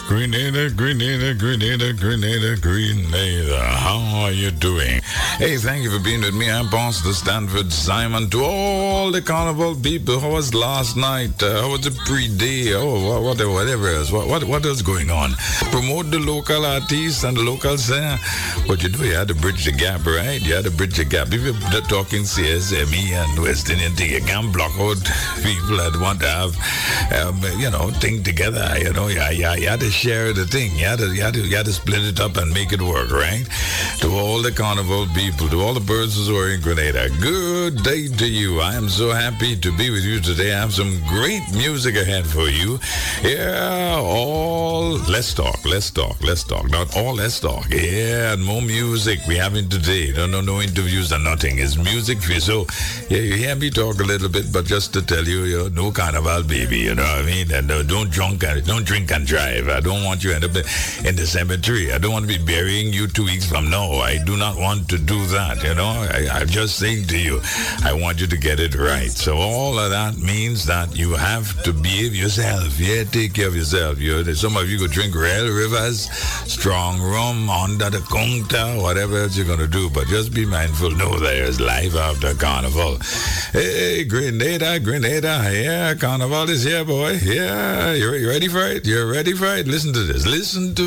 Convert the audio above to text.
Grenada, Grenada, Grenada, Grenada, Grenada. How are you doing? Hey, thank you for being with me. I'm Pastor Stanford Simon. To all the carnival people, how was last night? How was the pre-day? Oh, whatever else. What else going on? Promote the local artists and the locals. What you do, you had to bridge the gap, right? You had to bridge the gap. If you're talking CSME and West Indian thing, you can't block out people that want to have, thing together. You had to share the thing. You had to split it up and make it work, right? To all the carnival people, to all the persons who are in Grenada, good day to you. I am so happy to be with you today. I have some great music ahead for you. Yeah, let's talk. Not all, let's talk. Yeah, and more music we having today. No interviews or nothing. It's music for you. So, yeah, you hear me talk a little bit, but just to tell you, no carnival, baby. You know what I mean? And don't drink and drive. I don't want you to end up in the cemetery. I don't want to be burying you 2 weeks from now. I do not want to do that. I'm just saying to you, I want you to get it right. So all of that means that you have to behave yourself. Yeah, take care of yourself. Some of you go drink Real Rivers, strong rum, under the counter, whatever else you're going to do. But just be mindful. Know there's life after carnival. Hey, Grenada. Yeah, carnival is here, boy. Yeah, you ready for it? You're ready for it? Listen to this. Listen to